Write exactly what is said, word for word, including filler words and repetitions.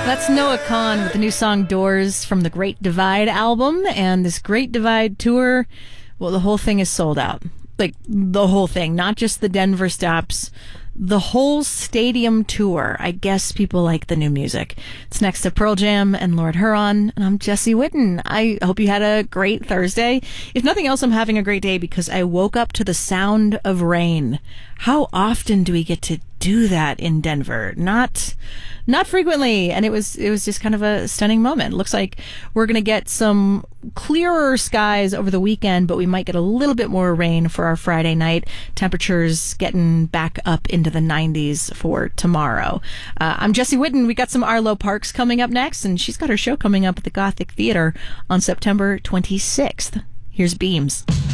That's Noah Kahan with the new song Doors from the Great Divide album. And this Great Divide tour, well, the whole thing is sold out. Like, the whole thing, not just the Denver stops. The whole stadium tour. I guess people like the new music. It's next to Pearl Jam and Lord Huron, and I'm Jesse Whitten. I hope you had a great Thursday. If nothing else, I'm having a great day because I woke up to the sound of rain. How often do we get to do that in Denver? Not not frequently, and it was it was just kind of a stunning moment. Looks like we're going to get some clearer skies over the weekend, but we might get a little bit more rain for our Friday night. Temperatures getting back up into the nineties for tomorrow. Uh, I'm Jesse Whitten. We got some Arlo Parks coming up next, and she's got her show coming up at the Gothic Theater on September twenty-sixth. Here's Beams.